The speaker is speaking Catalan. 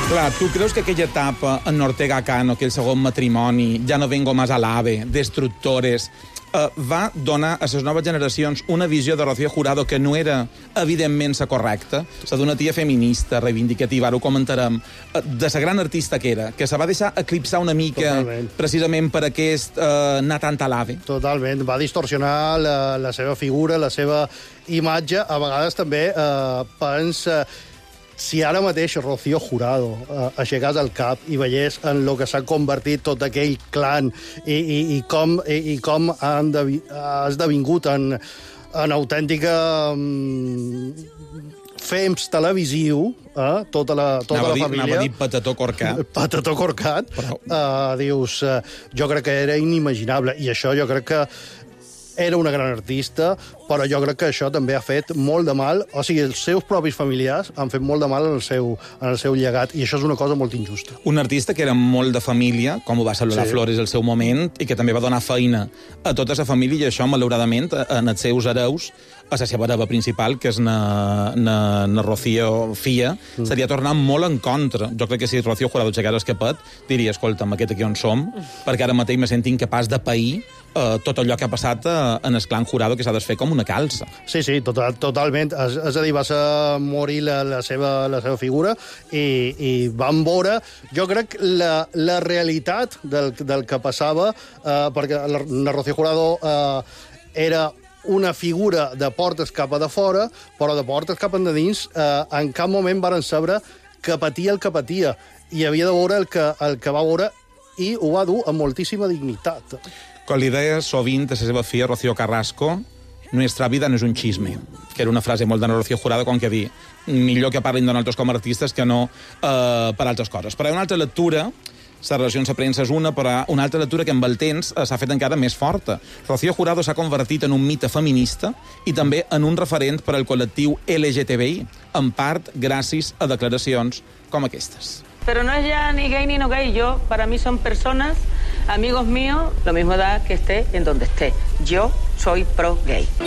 Clar, tu creus que aquella etapa en Ortega Cano, aquell segon matrimoni, Ja no vengo más al AVE, Destructores, va donar a les noves generacions una visió de Rocío Jurado que no era, evidentment, la correcta, la d'una tia feminista, reivindicativa, ara ho comentarem, de la gran artista que era, que se va deixar eclipsar una mica Totalment. precisament per aquest anar tant a l'AVE. Totalment. Va distorsionar la seva figura, la seva imatge. A vegades també pensa... Si ara mateix Rocío Jurado aixecàs el cap i veiés en el que s'ha convertit tot aquell clan i com ha esdevingut en autèntica fems televisiu, tota la família... Anava a dir patató corcat. Patató corcat. Dius, jo crec que era inimaginable. I això jo crec que era una gran artista, però jo crec que això també ha fet molt de mal, o sigui, els seus propis familiars han fet molt de mal en el seu llegat, i això és una cosa molt injusta. Un artista que era molt de família, com ho va ser Lola Flores al seu moment, i que també va donar feina a tota la família, i això, malauradament, en els seus hereus, a la seva hereva principal, que és na Rocío Fia, seria tornar molt en contra. Jo crec que si Rocío Jurado aixecara el capet, diria, escolta'm, aquest aquí on som, perquè ara mateix me sento incapaç de pair tot allò que ha passat en el clan Jurado, que s'ha de fer com una calça. Sí, totalment. És a dir, va morir la seva figura i van veure, jo crec, la realitat del que passava, perquè la Rocío Jurado era una figura de portes cap a de fora, però de portes cap a de dins, en cap moment varen saber que patia el que patia, i havia de veure el que va veure, i ho va dur amb moltíssima dignitat. Quan li deia sovint a la seva filla, Rocío Carrasco, nuestra vida no és un xisme, que era una frase molt de Rocío Jurado, com que dir, millor que parlin de nosaltres com a artistes que no per altres coses. Però hi ha una altra lectura, la relació amb la premsa és una, però una altra lectura que amb el temps s'ha fet encara més forta. Rocío Jurado s'ha convertit en un mite feminista i també en un referent per al col·lectiu LGTBI, en part gràcies a declaracions com aquestes. Pero no es ya ni gay ni no gay. Yo, para mí son personas, amigos míos, lo mismo da que esté en donde esté. Yo soy pro gay.